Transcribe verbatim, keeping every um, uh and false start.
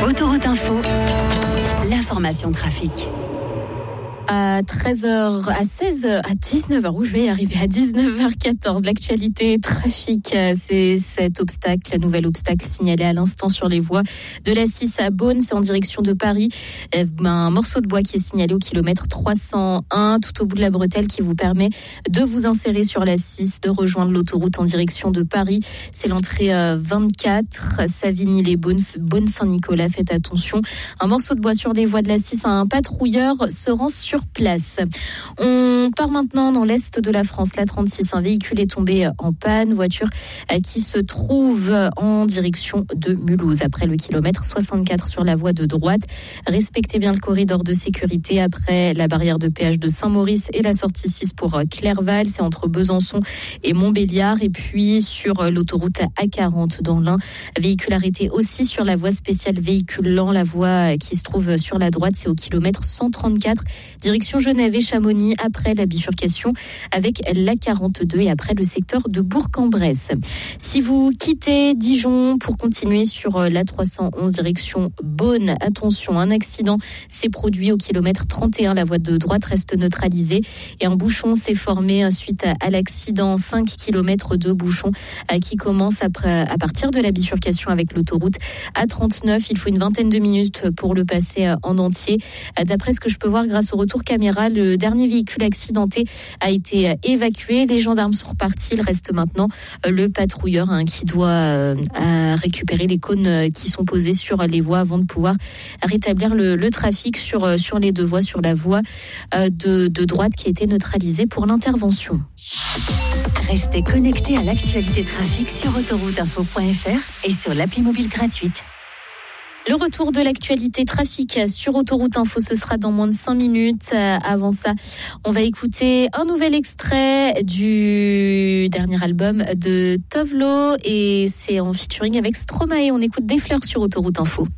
Autoroute Info, l'information trafic. À treize heures, à seize heures, à dix-neuf heures, où je vais y arriver, à dix-neuf heures quatorze, l'actualité trafic, c'est cet obstacle, nouvel obstacle signalé à l'instant sur les voies de l'A six à Beaune, c'est en direction de Paris, un morceau de bois qui est signalé au kilomètre trois cent un, tout au bout de la bretelle, qui vous permet de vous insérer sur l'A six, de rejoindre l'autoroute en direction de Paris, c'est l'entrée vingt-quatre, Savigny-les-Beaunes, Beaune-Saint-Nicolas, faites attention, un morceau de bois sur les voies de l'A six, un patrouilleur se rend sur place. On part maintenant dans l'est de la France, la trente-six. Un véhicule est tombé en panne, voiture qui se trouve en direction de Mulhouse, après le kilomètre soixante-quatre sur la voie de droite. Respectez bien le corridor de sécurité après la barrière de péage de Saint-Maurice et la sortie six pour Clerval, c'est entre Besançon et Montbéliard. Et puis sur l'autoroute A quarante dans l'Ain, véhicule arrêté aussi sur la voie spéciale véhicule lent, la voie qui se trouve sur la droite, c'est au kilomètre cent trente-quatre. Direction Genève et Chamonix, après la bifurcation avec l'A quarante-deux et après le secteur de Bourg-en-Bresse. Si vous quittez Dijon pour continuer sur l'A trois cent onze direction Beaune, attention, un accident s'est produit au kilomètre trente et un. La voie de droite reste neutralisée et un bouchon s'est formé suite à l'accident. cinq kilomètres de bouchon qui commence après, à partir de la bifurcation avec l'autoroute A trente-neuf. Il faut une vingtaine de minutes pour le passer en entier. D'après ce que je peux voir grâce au retour caméra, le dernier véhicule accidenté a été évacué. Les gendarmes sont repartis. Il reste maintenant le patrouilleur hein, qui doit euh, récupérer les cônes qui sont posés sur les voies avant de pouvoir rétablir le, le trafic sur, sur les deux voies, sur la voie euh, de, de droite qui a été neutralisée pour l'intervention. Restez connectés à l'actualité trafic sur autoroute info point f r et sur l'appli mobile gratuite. Le retour de l'actualité trafic sur Autoroute Info, ce sera dans moins de cinq minutes. Avant ça, on va écouter un nouvel extrait du dernier album de Tove Lo et c'est en featuring avec Stromae. On écoute Des fleurs sur Autoroute Info.